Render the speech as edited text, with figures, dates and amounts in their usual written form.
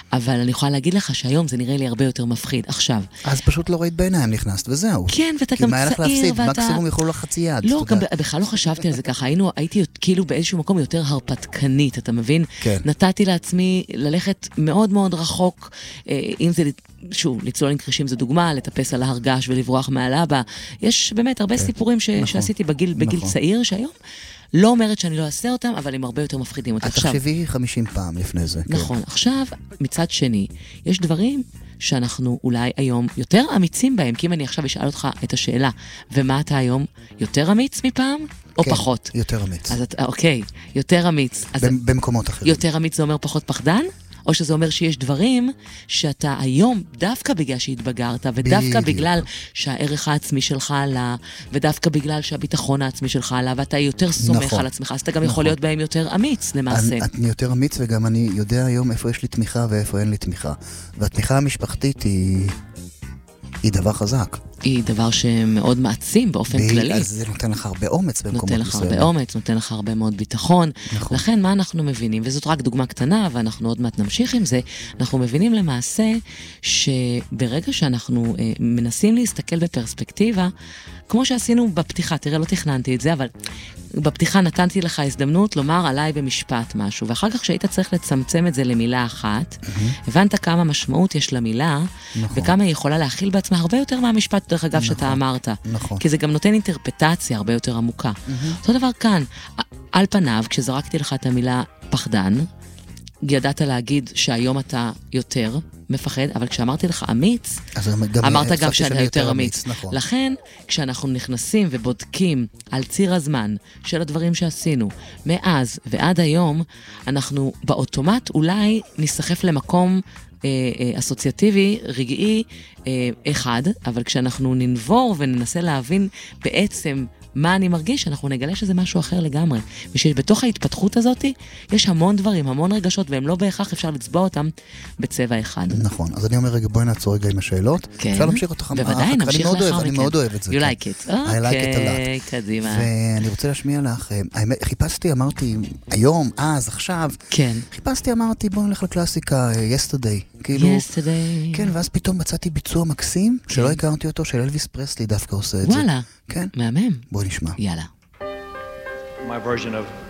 אבל אני יכולה להגיד לך שהיום זה נראה לי הרבה יותר מפחיד. עכשיו. אז פשוט לא ראית בעיניים, נכנסת וזהו. כן, ואתה גם צעיר, ואתה... מקסימום יכולו לך חצי יד. לא, גם בכלל לא חשבתי על זה ככה. הייתי כאילו באיזשהו מקום יותר הרפתקנית, אתה מבין? כן. נתתי לעצמי ללכת מאוד מאוד רחוק, אם זה, שוב, לצלול עם קרישים זה דוגמה, לטפס על ההרגש ולברוח מעל אבא. יש באמת הרבה סיפורים שעשיתי בגיל צעיר, שהיום לא אומרת שאני לא אעשה אותם, אבל הם הרבה יותר מפחידים אותי. את תחשבי 50 פעם לפני זה. נכון. עכשיו, מצד שני, יש דברים שאנחנו אולי היום יותר אמיצים בהם, כי אם אני עכשיו אשאל אותך את השאלה, ומה אתה היום יותר אמיץ מפעם, או פחות? כן, יותר אמיץ. אז אוקיי, יותר אמיץ. במקומות אחרים. יותר אמיץ זה אומר פחות פחדן? או שזה אומר שיש דברים שאתה היום, דווקא בגלל שהתבגרת, ודווקא בגלל שהערך העצמי שלך עלה, ודווקא בגלל שהביטחון העצמי שלך עלה, ואתה יותר סומך על עצמך, אז אתה גם יכול להיות בהם יותר אמיץ, למעשה. אני יותר אמיץ, וגם אני יודע היום איפה יש לי תמיכה ואיפה אין לי תמיכה. והתמיכה המשפחתית היא דבר חזק. היא דבר שמאוד מעצים באופן כללי. אז זה נותן לך הרבה אומץ במקומות מסוימים. נותן לך הרבה אומץ, נותן לך הרבה מאוד ביטחון. נכון. לכן מה אנחנו מבינים, וזאת רק דוגמה קטנה, ואנחנו עוד מעט נמשיך עם זה, אנחנו מבינים למעשה שברגע שאנחנו מנסים להסתכל בפרספקטיבה, כמו שעשינו בפתיחה, תראה, לא תכננתי את זה, אבל בפתיחה נתנתי לך הזדמנות לומר עליי במשפט משהו, ואחר כך שהיית צריך לצמצם את זה למילה אחת, הבנת כמה משמעות יש למילה, וכמה היא יכולה להכיל בעצמה הרבה יותר מהמשפט, דרך אגב, שאתה אמרת. נכון. כי זה גם נותן אינטרפטציה הרבה יותר עמוקה. אותו דבר כאן, על פניו, כשזרקתי לך את המילה פחדן, ידעת להגיד שהיום אתה יותר מפחד, אבל כשאמרתי לך אמיץ, אמרת גם שאתה יותר אמיץ. נכון. לכן, כשאנחנו נכנסים ובודקים על ציר הזמן של הדברים שעשינו, מאז ועד היום, אנחנו באוטומט אולי נסחף למקום אסוציאטיבי, רגעי, אחד, אבל כשאנחנו ננבור וננסה להבין בעצם מה אני מרגיש, אנחנו נגלה שזה משהו אחר לגמרי. ושבתוך ההתפתחות הזאת, יש המון דברים, המון רגשות, והם לא בהכרח אפשר לצבוע אותם בצבע אחד. נכון. אז אני אומר רגע, בואי נעצור רגע עם השאלות. כן. אפשר להמשיך אותך. בוודאי, נמשיך לאחר מכן. אני מאוד אוהב את זה. You like it. I like it a lot. קדימה. ואני רוצה להשמיע לך, חיפשתי, אמרתי, היום, אז, עכשיו. כן. חיפשתי, אמרתי, בואו נלך לקלאסיקה, Yesterday. Yesterday. כן, ואז פתאום מצאתי ביצוע מקסים, שלא הכרתי אותו, של אלוויס פרסלי דווקא עושה את זה. וואלה. כן. מהמם. בואי נשמע. יאללה. My version of